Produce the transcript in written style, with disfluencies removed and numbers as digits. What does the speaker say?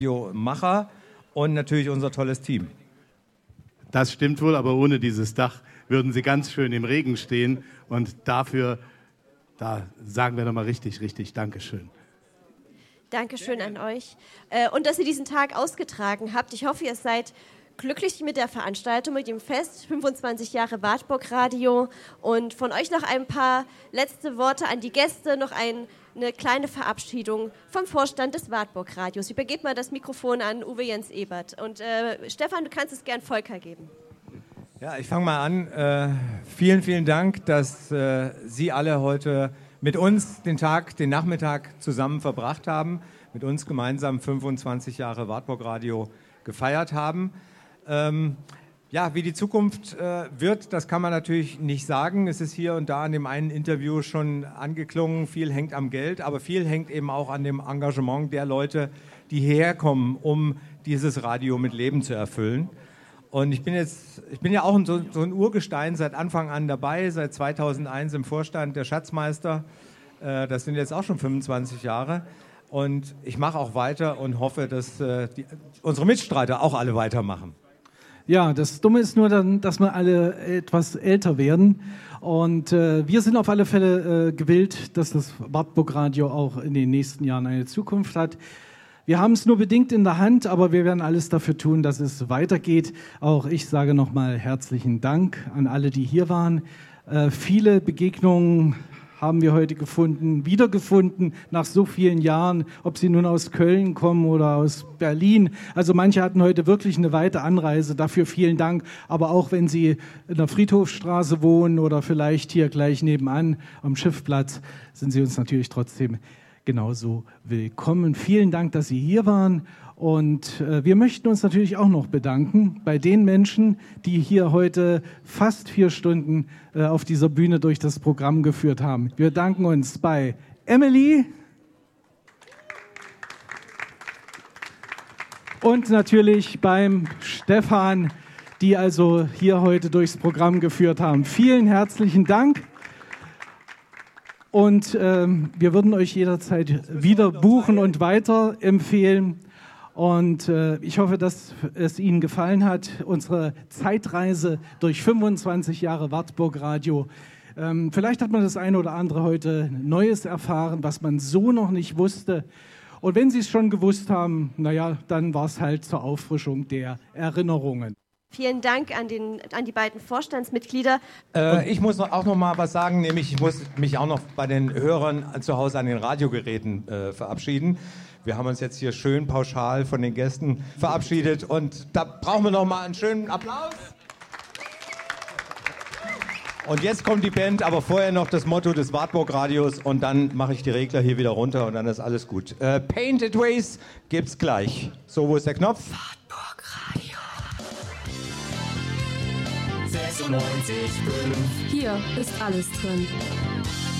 Macher und natürlich unser tolles Team. Das stimmt wohl, aber ohne dieses Dach würden Sie ganz schön im Regen stehen. Und dafür, da sagen wir nochmal richtig, richtig Dankeschön. Dankeschön an euch. Und dass ihr diesen Tag ausgetragen habt. Ich hoffe, ihr seid glücklich mit der Veranstaltung, mit dem Fest, 25 Jahre Wartburg Radio. Und von euch noch ein paar letzte Worte an die Gäste, noch eine kleine Verabschiedung vom Vorstand des Wartburg Radios. Ich übergebe mal das Mikrofon an Uwe Jens Ebert. Und Stefan, du kannst es gern Volker geben. Ja, ich fange mal an. Vielen, vielen Dank, dass Sie alle heute mit uns den Nachmittag zusammen verbracht haben, mit uns gemeinsam 25 Jahre Wartburg Radio gefeiert haben. Ja, wie die Zukunft wird, das kann man natürlich nicht sagen. Es ist hier und da in dem einen Interview schon angeklungen, viel hängt am Geld, aber viel hängt eben auch an dem Engagement der Leute, die hierher kommen, um dieses Radio mit Leben zu erfüllen. Und ich bin ja auch so ein Urgestein seit Anfang an dabei, seit 2001 im Vorstand der Schatzmeister. Das sind jetzt auch schon 25 Jahre. Und ich mache auch weiter und hoffe, dass unsere Mitstreiter auch alle weitermachen. Ja, das Dumme ist nur dann, dass wir alle etwas älter werden. Und wir sind auf alle Fälle gewillt, dass das Wartburg Radio auch in den nächsten Jahren eine Zukunft hat. Wir haben es nur bedingt in der Hand, aber wir werden alles dafür tun, dass es weitergeht. Auch ich sage nochmal herzlichen Dank an alle, die hier waren. Viele Begegnungen haben wir heute wiedergefunden, nach so vielen Jahren, ob sie nun aus Köln kommen oder aus Berlin. Also manche hatten heute wirklich eine weite Anreise, dafür vielen Dank. Aber auch wenn Sie in der Friedhofstraße wohnen oder vielleicht hier gleich nebenan am Schiffplatz, sind Sie uns natürlich trotzdem genauso willkommen. Vielen Dank, dass Sie hier waren. Und wir möchten uns natürlich auch noch bedanken bei den Menschen, die hier heute fast 4 Stunden auf dieser Bühne durch das Programm geführt haben. Wir danken uns bei Emily und natürlich beim Stefan, die also hier heute durchs Programm geführt haben. Vielen herzlichen Dank. Und wir würden euch jederzeit wieder buchen und weiterempfehlen. Und ich hoffe, dass es Ihnen gefallen hat, unsere Zeitreise durch 25 Jahre Wartburg Radio. Vielleicht hat man das eine oder andere heute Neues erfahren, was man so noch nicht wusste. Und wenn Sie es schon gewusst haben, naja, dann war es halt zur Auffrischung der Erinnerungen. Vielen Dank an die beiden Vorstandsmitglieder. Ich muss auch noch mal was sagen, nämlich ich muss mich auch noch bei den Hörern zu Hause an den Radiogeräten verabschieden. Wir haben uns jetzt hier schön pauschal von den Gästen verabschiedet und da brauchen wir noch mal einen schönen Applaus. Und jetzt kommt die Band, aber vorher noch das Motto des Wartburg Radios und dann mache ich die Regler hier wieder runter und dann ist alles gut. Painted Ways gibt's gleich. So, wo ist der Knopf? Wartburg Radio. 96,5. Hier ist alles drin.